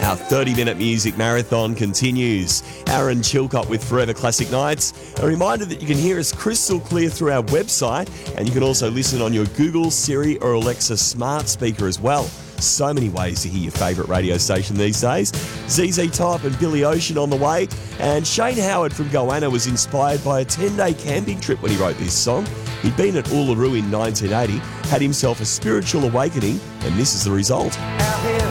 Our 30-minute music marathon continues. Aaron Chilcott with Forever Classic Nights. A reminder that you can hear us crystal clear through our website, and you can also listen on your Google, Siri or Alexa smart speaker as well. So many ways to hear your favourite radio station these days. ZZ Top and Billy Ocean on the way. And Shane Howard from Goanna was inspired by a 10-day camping trip when he wrote this song. He'd been at Uluru in 1980, had himself a spiritual awakening, and this is the result. Out here